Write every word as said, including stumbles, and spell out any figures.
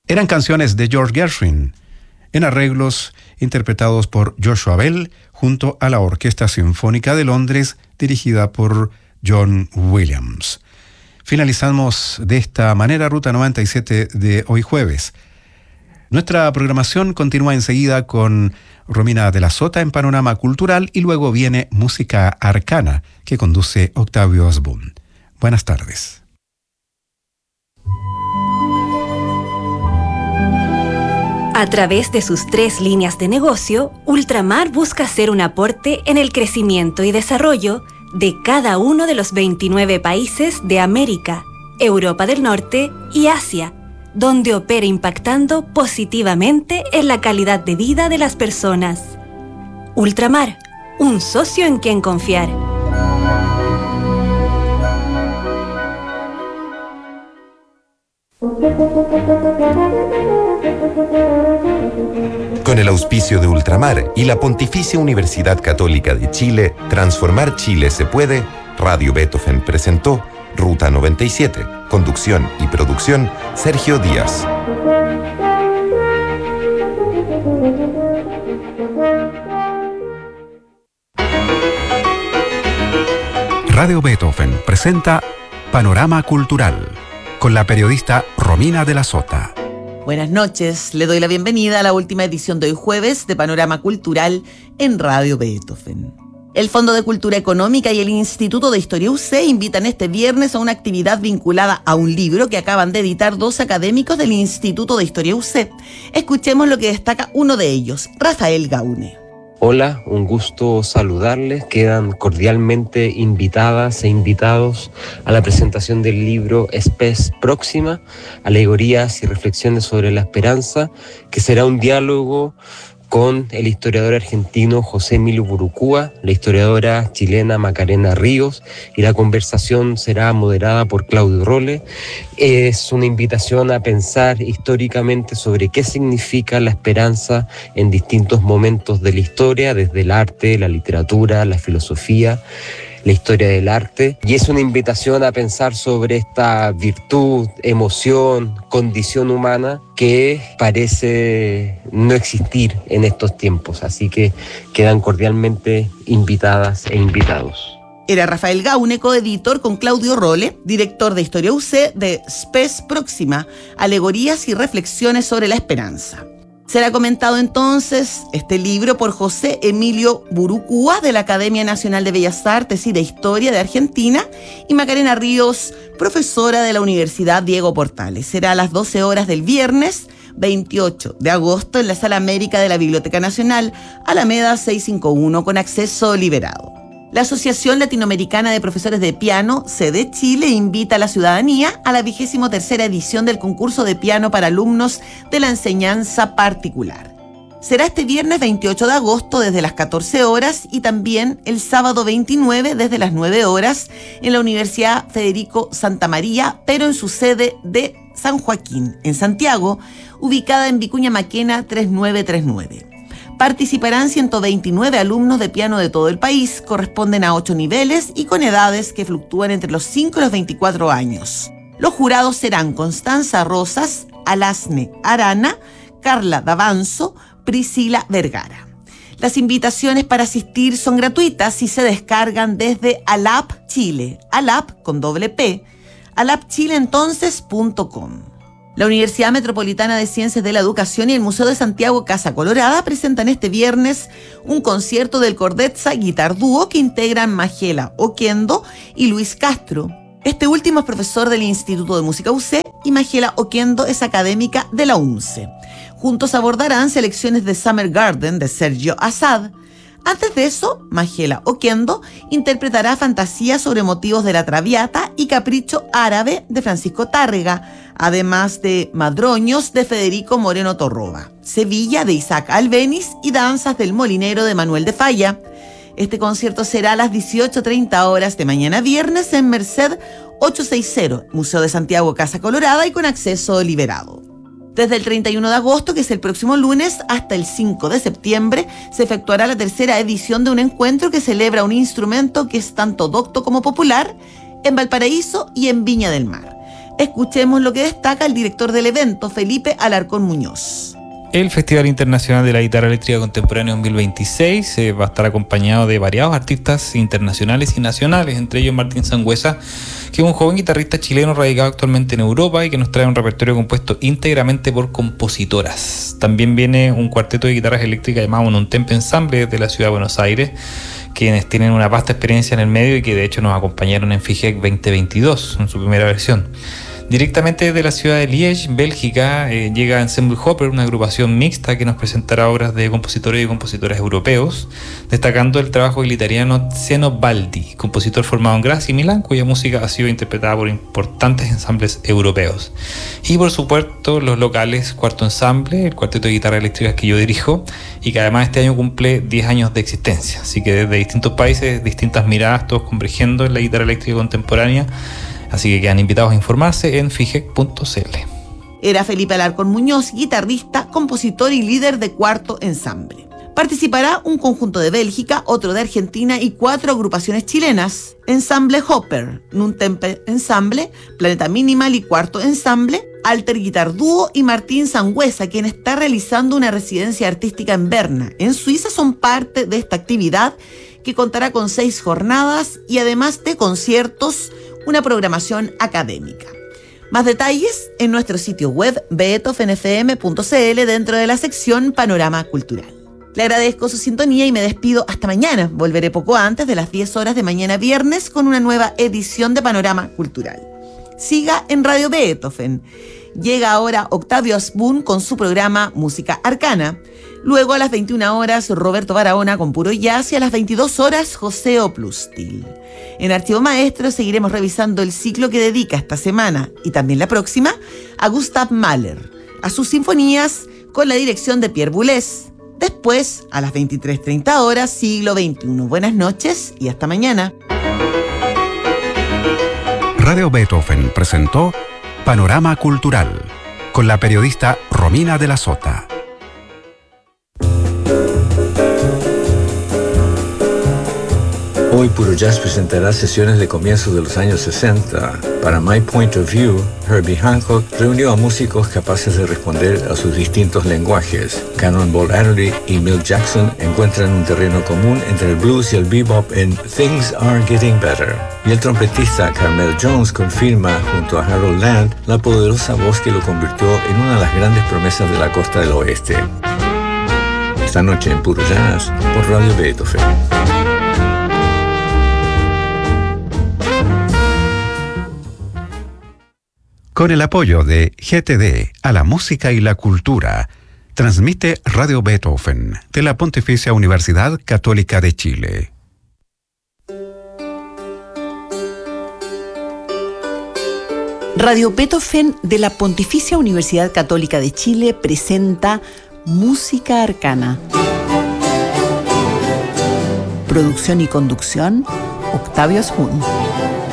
Eran canciones de George Gershwin, en arreglos interpretados por Joshua Bell junto a la Orquesta Sinfónica de Londres, dirigida por John Williams. Finalizamos de esta manera Ruta noventa y siete de hoy jueves. Nuestra programación continúa enseguida con Romina de la Sota en Panorama Cultural y luego viene Música Arcana, que conduce Octavio Osbourne. Buenas tardes. A través de sus tres líneas de negocio, Ultramar busca hacer un aporte en el crecimiento y desarrollo de cada uno de los veintinueve países de América, Europa del Norte y Asia, donde opera impactando positivamente en la calidad de vida de las personas. Ultramar, un socio en quien confiar. Con el auspicio de Ultramar y la Pontificia Universidad Católica de Chile, Transformar Chile se puede, Radio Beethoven presentó Ruta noventa y siete, conducción y producción, Sergio Díaz. Radio Beethoven presenta Panorama Cultural, con la periodista Romina de la Sota. Buenas noches, le doy la bienvenida a la última edición de hoy jueves de Panorama Cultural en Radio Beethoven. El Fondo de Cultura Económica y el Instituto de Historia U C invitan este viernes a una actividad vinculada a un libro que acaban de editar dos académicos del Instituto de Historia U C. Escuchemos lo que destaca uno de ellos, Rafael Gaune. Hola, un gusto saludarles. Quedan cordialmente invitadas e invitados a la presentación del libro Spes Proxima, alegorías y reflexiones sobre la esperanza, que será un diálogo con el historiador argentino José Emilio Burucúa, la historiadora chilena Macarena Ríos, y la conversación será moderada por Claudio Rolle. Es una invitación a pensar históricamente sobre qué significa la esperanza en distintos momentos de la historia, desde el arte, la literatura, la filosofía, la historia del arte, y es una invitación a pensar sobre esta virtud, emoción, condición humana que parece no existir en estos tiempos, así que quedan cordialmente invitadas e invitados. Era Rafael Gaune, coeditor con Claudio Rolle, director de Historia U C de Spes Proxima, alegorías y reflexiones sobre la esperanza. Será comentado entonces este libro por José Emilio Burucúa de la Academia Nacional de Bellas Artes y de Historia de Argentina y Macarena Ríos, profesora de la Universidad Diego Portales. Será a las doce horas del viernes veintiocho de agosto en la Sala América de la Biblioteca Nacional, Alameda seiscientos cincuenta y uno, con acceso liberado. La Asociación Latinoamericana de Profesores de Piano, sede Chile, invita a la ciudadanía a la vigésimo tercera edición del concurso de piano para alumnos de la enseñanza particular. Será este viernes veintiocho de agosto desde las catorce horas y también el sábado veintinueve desde las nueve horas en la Universidad Federico Santa María, pero en su sede de San Joaquín, en Santiago, ubicada en Vicuña Maquena treinta y nueve treinta y nueve. Participarán ciento veintinueve alumnos de piano de todo el país, corresponden a ocho niveles y con edades que fluctúan entre los cinco y los veinticuatro años. Los jurados serán Constanza Rosas, Alasne Arana, Carla Davanzo, Priscila Vergara. Las invitaciones para asistir son gratuitas y se descargan desde Alap Chile, Alap con doble P, alap chile entonces punto com. La Universidad Metropolitana de Ciencias de la Educación y el Museo de Santiago Casa Colorada presentan este viernes un concierto del Cordezza Guitar Dúo que integran Majela Oquendo y Luis Castro. Este último es profesor del Instituto de Música U C y Majela Oquendo es académica de la U N C E. Juntos abordarán selecciones de Summer Garden de Sergio Assad. Antes de eso, Majela Oquendo interpretará Fantasía sobre motivos de la Traviata y Capricho Árabe de Francisco Tárrega, además de Madroños de Federico Moreno Torroba, Sevilla de Isaac Albeniz y Danzas del Molinero de Manuel de Falla. Este concierto será a las dieciocho treinta horas de mañana viernes en Merced ochocientos sesenta, Museo de Santiago Casa Colorada, y con acceso liberado. Desde el treinta y uno de agosto, que es el próximo lunes, hasta el cinco de septiembre, se efectuará la tercera edición de un encuentro que celebra un instrumento que es tanto docto como popular en Valparaíso y en Viña del Mar. Escuchemos lo que destaca el director del evento, Felipe Alarcón Muñoz. El Festival Internacional de la Guitarra Eléctrica Contemporánea dos mil veintiséis eh, va a estar acompañado de variados artistas internacionales y nacionales, entre ellos Martín Sangüesa, que es un joven guitarrista chileno radicado actualmente en Europa y que nos trae un repertorio compuesto íntegramente por compositoras. También viene un cuarteto de guitarras eléctricas llamado Monontempe Ensemble de la ciudad de Buenos Aires, quienes tienen una vasta experiencia en el medio y que de hecho nos acompañaron en FIGEC veinte veintidós, en su primera versión. Directamente desde la ciudad de Liege, Bélgica, eh, llega Ensemble Hopper, una agrupación mixta que nos presentará obras de compositores y compositoras europeos, destacando el trabajo del italiano Zeno Baldi, compositor formado en Graz y Milán, cuya música ha sido interpretada por importantes ensambles europeos. Y por supuesto los locales Cuarto Ensamble, el cuarteto de guitarra eléctrica que yo dirijo, y que además este año cumple diez años de existencia. Así que desde distintos países, distintas miradas, todos convergiendo en la guitarra eléctrica contemporánea. Así que quedan invitados a informarse en figec punto c l. Era Felipe Alarcón Muñoz, guitarrista, compositor y líder de Cuarto Ensamble. Participará un conjunto de Bélgica, otro de Argentina y cuatro agrupaciones chilenas: Ensamble Hopper, Monontempe Ensemble, Planeta Minimal y Cuarto Ensamble, Alter Guitar Dúo y Martín Sangüesa, quien está realizando una residencia artística en Berna, en Suiza, son parte de esta actividad que contará con seis jornadas y además de conciertos, una programación académica. Más detalles en nuestro sitio web beethoven f m punto c l dentro de la sección Panorama Cultural. Le agradezco su sintonía y me despido hasta mañana. Volveré poco antes de las diez horas de mañana viernes con una nueva edición de Panorama Cultural. Siga en Radio Beethoven. Llega ahora Octavio Asbun con su programa Música Arcana. Luego a las veintiuna horas Roberto Barahona con Puro Jazz y a las veintidós horas José Oplustil. En Archivo Maestro seguiremos revisando el ciclo que dedica esta semana y también la próxima a Gustav Mahler, a sus sinfonías con la dirección de Pierre Boulez. Después, a las veintitrés treinta horas, Siglo veintiuno. Buenas noches y hasta mañana. Radio Beethoven presentó Panorama Cultural con la periodista Romina de la Sota. Hoy Puro Jazz presentará sesiones de comienzos de los años sesenta. Para My Point of View, Herbie Hancock reunió a músicos capaces de responder a sus distintos lenguajes. Cannonball Adderley y Milt Jackson encuentran un terreno común entre el blues y el bebop en Things Are Getting Better. Y el trompetista Carmel Jones confirma, junto a Harold Land, la poderosa voz que lo convirtió en una de las grandes promesas de la costa del oeste. Esta noche en Puro Jazz, por Radio Beethoven. Con el apoyo de G T D a la música y la cultura, transmite Radio Beethoven de la Pontificia Universidad Católica de Chile. Radio Beethoven de la Pontificia Universidad Católica de Chile presenta Música Arcana. Producción y conducción, Octavio Asbun.